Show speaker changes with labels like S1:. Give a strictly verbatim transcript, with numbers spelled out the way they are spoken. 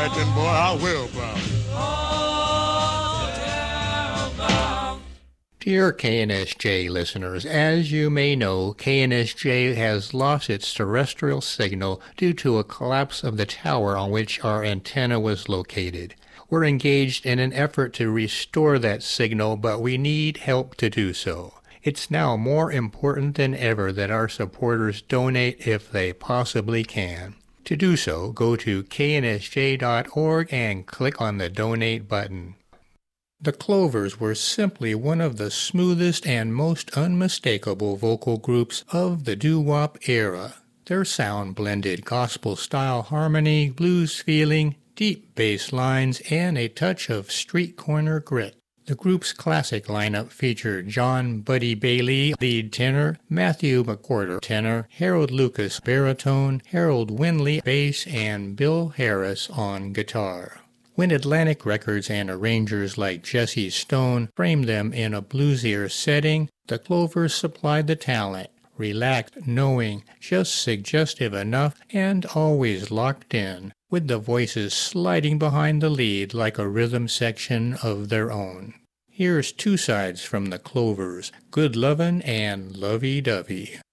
S1: right then, boy, I will, pal.
S2: Dear K N S J listeners, as you may know, K N S J has lost its terrestrial signal due to a collapse of the tower on which our antenna was located. We're engaged in an effort to restore that signal, but we need help to do so. It's now more important than ever that our supporters donate if they possibly can. To do so, go to K N S J dot org and click on the Donate button. The Clovers were simply one of the smoothest and most unmistakable vocal groups of the doo-wop era. Their sound blended gospel-style harmony, blues feeling, deep bass lines, and a touch of street corner grit. The group's classic lineup featured John Buddy Bailey, lead tenor, Matthew McWhorter, tenor, Harold Lucas, baritone, Harold Winley, bass, and Bill Harris on guitar. When Atlantic Records and arrangers like Jesse Stone framed them in a bluesier setting, the Clovers supplied the talent, relaxed, knowing, just suggestive enough, and always locked in, with the voices sliding behind the lead like a rhythm section of their own. Here's two sides from the Clovers, Good Lovin' and Lovey Dovey.